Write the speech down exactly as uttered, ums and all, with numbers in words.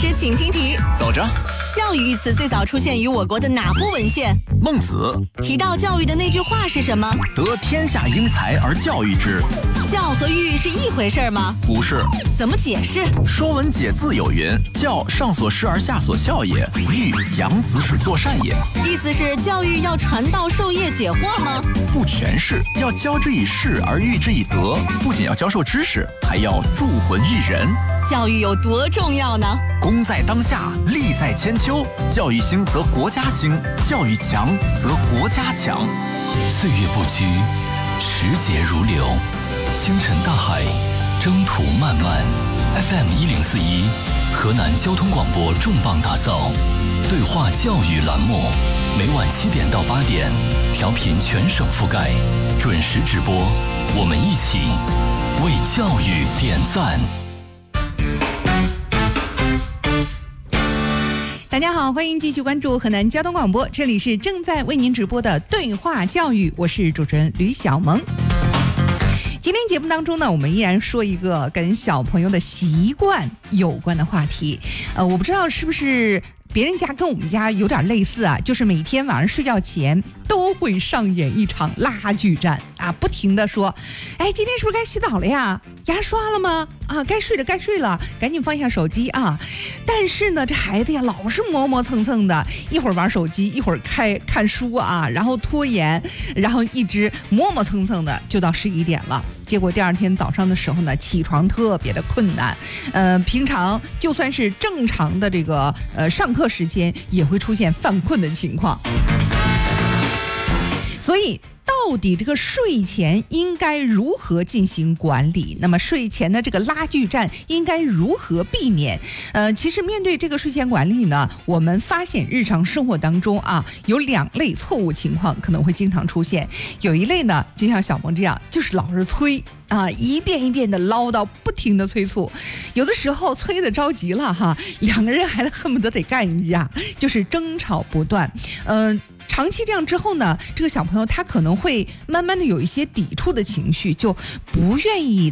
师请听题， 走着。 教育一词最早出现于我国的哪部文献？ 孟子。 提到教育的那句话是什么？ 得天下英才而教育之。 教和育是一回事吗？ 不是。 怎么解释？ 说文解字有云：教，上所施而下所效也；育，养子使作善也。 意思是教育要传道授业解惑吗？ 不全是，要教之以事而育之以德，不仅要教授知识，还要铸魂育人。 教育有多重要呢？ 功在当下，利在千秋。教育兴则国家兴，教育强则国家强。 岁月不居，时节如流，星辰大海，征途漫漫。F M 一零四一，河南交通广播重磅打造对话教育栏目，每晚七点到八点，调频全省覆盖，准时直播。我们一起为教育点赞。 大家好，欢迎继续关注河南交通广播，这里是正在为您直播的对话教育，我是主持人吕小萌。今天节目当中呢，我们依然说一个跟小朋友的习惯有关的话题。呃，我不知道是不是别人家跟我们家有点类似啊，就是每天晚上睡觉前都会上演一场拉锯战啊，不停的说，哎，今天是不是该洗澡了呀？牙刷了吗？啊，该睡了，该睡了，赶紧放下手机啊！但是呢，这孩子呀，老是磨磨蹭蹭的，一会儿玩手机，一会儿开看书啊，然后拖延，然后一直磨磨蹭蹭的，就到十一点了。结果第二天早上的时候呢，起床特别的困难，呃，平常就算是正常的这个呃上课时间，也会出现犯困的情况。所以到底这个睡前应该如何进行管理？那么睡前的这个拉锯战应该如何避免？呃，其实面对这个睡前管理呢，我们发现日常生活当中啊，有两类错误情况可能会经常出现。有一类呢，就像小萌这样，就是老是催啊，一遍一遍的唠叨，不停的催促，有的时候催得着急了哈，两个人还恨不得得干一架，就是争吵不断。嗯、呃。长期这样之后呢，这个小朋友他可能会慢慢的有一些抵触的情绪，就不愿意